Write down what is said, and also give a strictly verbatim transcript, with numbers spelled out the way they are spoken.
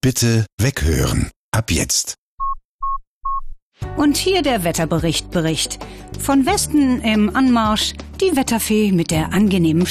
Bitte weghören. Ab jetzt. Und hier der Wetterbericht Bericht. Von Westen im Anmarsch die Wetterfee mit der angenehmen